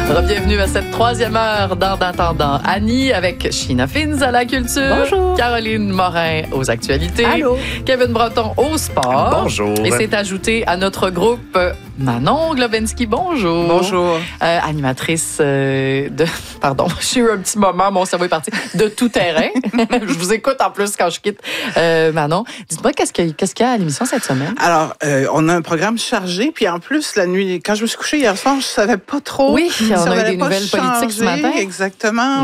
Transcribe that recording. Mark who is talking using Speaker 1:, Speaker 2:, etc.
Speaker 1: Bienvenue à cette troisième heure d'Entendant Annie avec Sheena Fins à la culture.
Speaker 2: Bonjour.
Speaker 1: Caroline Morin aux actualités.
Speaker 2: Allô.
Speaker 1: Kevin Breton au sport.
Speaker 3: Bonjour.
Speaker 1: Et c'est ajouté à notre groupe Manon Globensky. Bonjour.
Speaker 2: Bonjour.
Speaker 1: Animatrice Pardon, j'ai eu un petit moment, mon cerveau est parti. De tout terrain. Je vous écoute en plus quand je quitte. Manon, dites-moi, qu'est-ce qu'il y a à l'émission cette semaine?
Speaker 2: Alors, on a un programme chargé, puis en plus, la nuit, quand je me suis couchée hier soir, je savais pas trop.
Speaker 1: Oui,
Speaker 2: si
Speaker 1: on a eu
Speaker 2: allait
Speaker 1: des
Speaker 2: pas
Speaker 1: nouvelles politiques ce
Speaker 2: changer.
Speaker 1: matin.
Speaker 2: Exactement.